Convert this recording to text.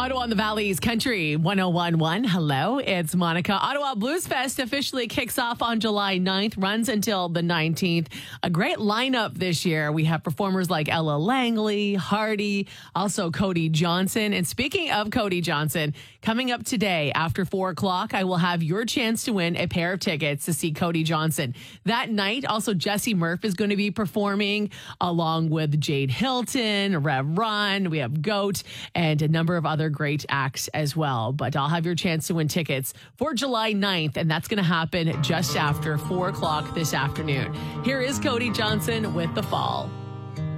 Ottawa and the Valley's Country 1011. Hello, it's Monica. Ottawa Blues Fest officially kicks off on July 9th, runs until the 19th. A great lineup this year. We have performers like Ella Langley, Hardy, also Cody Johnson. And speaking of Cody Johnson, coming up today after 4 o'clock, I will have your chance to win a pair of tickets to see Cody Johnson. That night, also Jesse Murph is going to be performing along with Jade Hilton, Rev Run. We have Goat and a number of other great acts as well. But I'll have your chance to win tickets for July 9th, and that's going to happen just after 4 o'clock this afternoon. Here is Cody Johnson with The Fall.